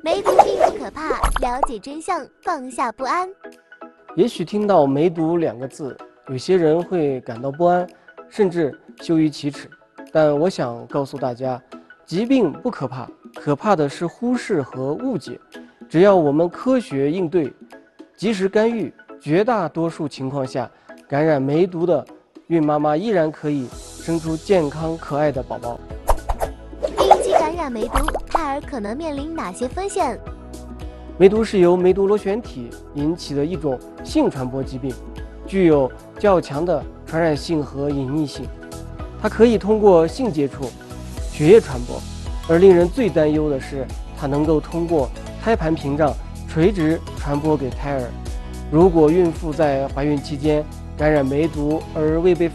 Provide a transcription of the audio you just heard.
梅毒并不可怕，了解真相，放下不安。 也许听到梅毒2个字，有些人会感到不安，甚至羞于启齿。但我想告诉大家，疾病不可怕，可怕的是忽视和误解。只要我们科学应对，及时干预，绝大多数情况下，感染梅毒的孕妈妈依然可以生出健康可爱的宝宝。 孕期感染梅毒，胎儿可能面临哪些风险？ 梅毒是由梅毒螺旋体引起的一种性传播疾病，具有较强的传染性和隐匿性。它可以通过性接触、血液传播，而令人最担忧的是，它能够通过胎盘屏障垂直传播给胎儿。如果孕妇在怀孕期间感染梅毒而未被